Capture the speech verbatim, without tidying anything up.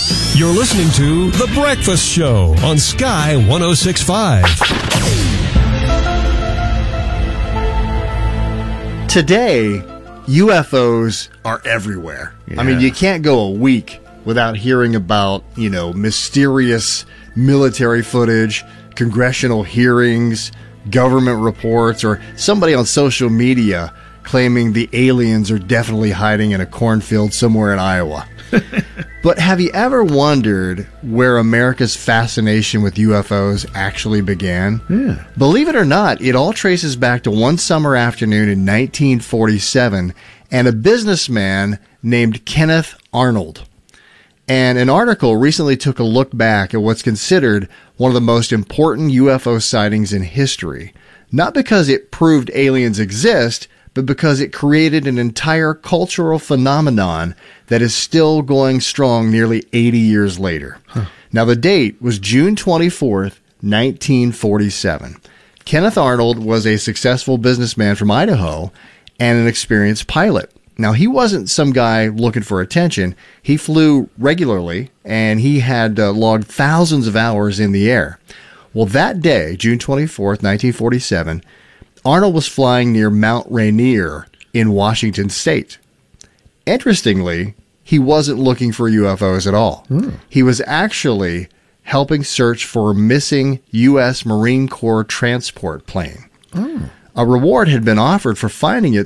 You're listening to The Breakfast Show on Sky one oh six point five. Today, U F Os are everywhere. Yeah. I mean, you can't go a week without hearing about, you know, mysterious military footage, congressional hearings, government reports, or somebody on social media claiming the aliens are definitely hiding in a cornfield somewhere in Iowa. But have you ever wondered where America's fascination with U F Os actually began? Yeah. Believe it or not, it all traces back to one summer afternoon in nineteen forty-seven and a businessman named Kenneth Arnold. And an article recently took a look back at what's considered one of the most important U F O sightings in history. Not because it proved aliens exist, but because it created an entire cultural phenomenon that is still going strong nearly eighty years later. Huh. Now, the date was June twenty-fourth, nineteen forty-seven. Kenneth Arnold was a successful businessman from Idaho and an experienced pilot. Now, he wasn't some guy looking for attention. He flew regularly, and he had uh, logged thousands of hours in the air. Well, that day, June twenty-fourth, nineteen forty-seven, Arnold was flying near Mount Rainier in Washington State. Interestingly, he wasn't looking for U F Os at all. Hmm. He was actually helping search for a missing U S Marine Corps transport plane. Hmm. A reward had been offered for finding it,